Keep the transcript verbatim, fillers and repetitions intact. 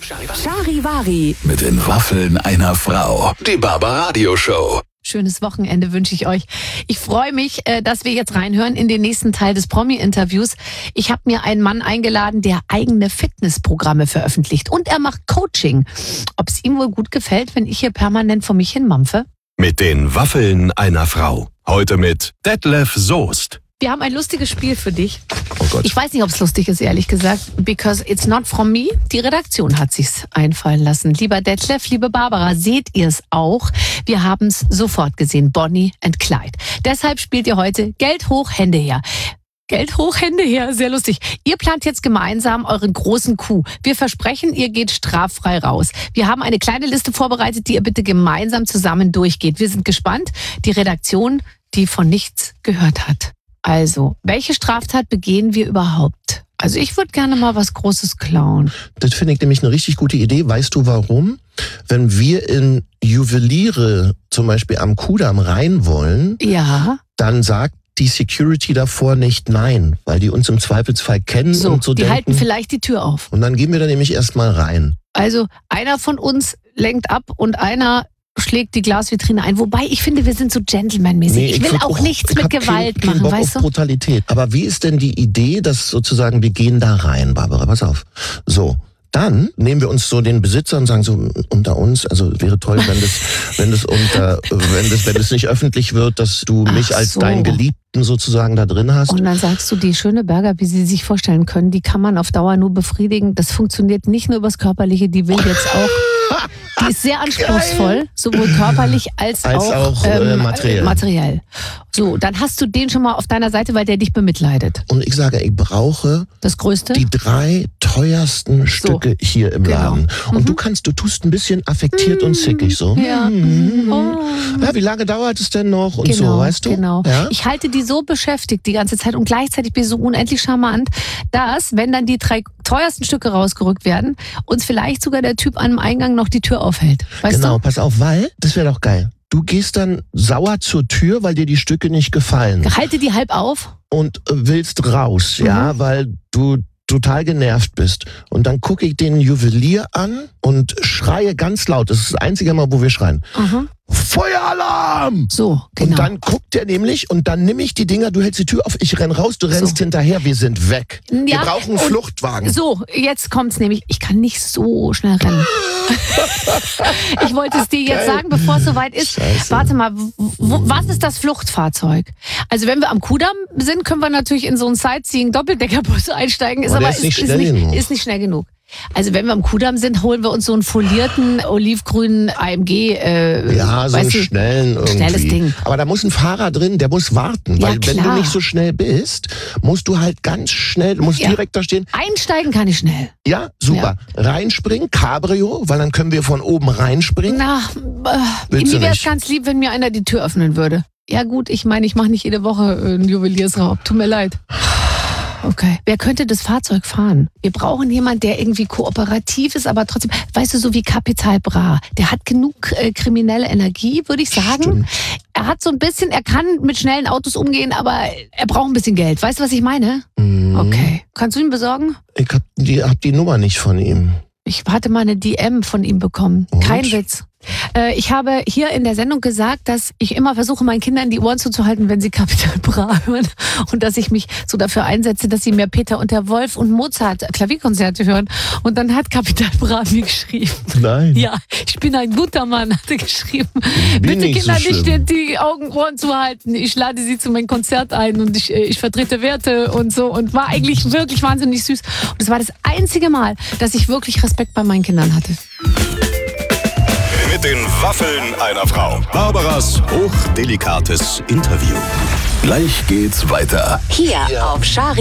Charivari. Mit den Waffeln einer Frau. Die Barbaradio Show. Schönes Wochenende wünsche ich euch. Ich freue mich, dass wir jetzt reinhören in den nächsten Teil des Promi-Interviews. Ich habe mir einen Mann eingeladen, der eigene Fitnessprogramme veröffentlicht. Und er macht Coaching. Ob es ihm wohl gut gefällt, wenn ich hier permanent vor mich hin mampfe? Mit den Waffeln einer Frau. Heute mit Detlef Soest. Wir haben ein lustiges Spiel für dich. Oh Gott. Ich weiß nicht, ob es lustig ist, ehrlich gesagt. Because it's not from me. Die Redaktion hat sich's einfallen lassen. Lieber Detlef, liebe Barbara, seht ihr es auch? Wir haben es sofort gesehen. Bonnie and Clyde. Deshalb spielt ihr heute Geld hoch, Hände her. Geld hoch, Hände her. Sehr lustig. Ihr plant jetzt gemeinsam euren großen Coup. Wir versprechen, ihr geht straffrei raus. Wir haben eine kleine Liste vorbereitet, die ihr bitte gemeinsam zusammen durchgeht. Wir sind gespannt. Die Redaktion, die von nichts gehört hat. Also, welche Straftat begehen wir überhaupt? Also ich würde gerne mal was Großes klauen. Das finde ich nämlich eine richtig gute Idee. Weißt du warum? Wenn wir in Juweliere zum Beispiel am Kudamm rein wollen, ja, dann sagt die Security davor nicht nein, weil die uns im Zweifelsfall kennen so, und so die denken. halten vielleicht die Tür auf. Und dann gehen wir da nämlich erstmal rein. Also einer von uns lenkt ab und einer schlägt die Glasvitrine ein. Wobei, ich finde, wir sind so gentlemanmäßig. Nee, ich, ich will würd auch, auch nichts ich mit hab Gewalt kein, kein machen, Bock weißt auf du? Brutalität. Aber wie ist denn die Idee, dass sozusagen wir gehen da rein, Barbara? Pass auf. So. Dann nehmen wir uns so den Besitzer und sagen so, unter uns, also wäre toll, wenn das, wenn das unter, wenn das, wenn das nicht öffentlich wird, dass du Ach mich als so. deinen Geliebten sozusagen da drin hast. Und dann sagst du, die schöne Burger, wie Sie sich vorstellen können, die kann man auf Dauer nur befriedigen. Das funktioniert nicht nur übers Körperliche, die will jetzt auch, die ist sehr anspruchsvoll, Geil. sowohl körperlich als, Als auch, auch, äh, ähm, materiell. materiell. So, dann hast du den schon mal auf deiner Seite, weil der dich bemitleidet. Und ich sage, ich brauche Das Größte? die drei teuersten Stücke hier im genau. Laden. Und Mhm. du kannst, du tust ein bisschen affektiert und zickig so. Ja. Mhm. Oh. Ja, wie lange dauert es denn noch und Genau, so, weißt du? genau. Ja? Ich halte die so beschäftigt die ganze Zeit und gleichzeitig bin ich so unendlich charmant, dass, wenn dann die drei teuersten Stücke rausgerückt werden, uns vielleicht sogar der Typ am Eingang noch die Tür aufhält. Weißt Genau, du? pass auf, weil, das wäre doch geil. Du gehst dann sauer zur Tür, weil dir die Stücke nicht gefallen Halte die halb auf. und äh, willst raus, Mhm. ja, weil du total genervt bist. Und dann gucke ich den Juwelier an und schreie ganz laut. Das ist das einzige Mal, wo wir schreien. Mhm. Feueralarm! So, genau. Und dann guckt er nämlich und dann nimm ich die Dinger, du hältst die Tür auf, ich renn raus, du rennst So. hinterher, wir sind weg. wir Ja, brauchen einen und Fluchtwagen. So, jetzt kommt's nämlich. Ich kann nicht so schnell rennen. Ich wollte es dir jetzt Geil. sagen, bevor es soweit ist. Scheiße. Warte mal, wo, was ist das Fluchtfahrzeug? Also wenn wir am Kudamm sind, können wir natürlich in so einen Sightseeing-Doppeldecker-Bus einsteigen. Ist Aber aber der ist nicht schnell nicht, genug. ist nicht schnell genug. Also wenn wir am Kudamm sind, holen wir uns so einen folierten, olivgrünen A M G. Äh, Ja, so einen weißt du, schnellen irgendwie. schnelles Ding. Aber da muss ein Fahrer drin, der muss warten. Ja, weil wenn du klar. nicht so schnell bist, musst du halt ganz schnell, du musst Ja. direkt da stehen. Einsteigen kann ich schnell. Ja, super. Reinspringen, Cabrio, weil dann können wir von oben reinspringen. Na, äh, Willst du mir wäre es nicht? ganz lieb, wenn mir einer die Tür öffnen würde. Ja gut, ich meine, ich mache nicht jede Woche äh, einen Juweliersraub. Tut mir leid. Okay. Wer könnte das Fahrzeug fahren? Wir brauchen jemanden, der irgendwie kooperativ ist, aber trotzdem, weißt du, so wie Capital Bra. Der hat genug äh, kriminelle Energie, würde ich sagen. Stimmt. Er hat so ein bisschen, er kann mit schnellen Autos umgehen, aber er braucht ein bisschen Geld. Weißt du, was ich meine? Mhm. Okay. Kannst du ihn besorgen? Ich hab die, hab die Nummer nicht von ihm. Ich hatte mal eine D M von ihm bekommen. Und? Kein Witz. Äh, ich habe hier in der Sendung gesagt, dass ich immer versuche, meinen Kindern die Ohren zuzuhalten, wenn sie Capital Bra hören. Und dass ich mich so dafür einsetze, dass sie mehr Peter und der Wolf und Mozart Klavierkonzerte hören. Und dann hat Capital Bra mir geschrieben. Nein. Ja, ich bin ein guter Mann, hat er geschrieben. Bin Bitte nicht Kinder so nicht schlimm. die Augen Ohren zu halten. Ich lade sie zu meinem Konzert ein und ich, äh, ich vertrete Werte und so. Und war eigentlich wirklich wahnsinnig süß. Und es war das einzige Mal, dass ich wirklich Respekt bei meinen Kindern hatte. Mit den Waffeln einer Frau. Barbaras hochdelikates Interview. Gleich geht's weiter. Hier auf Charivari.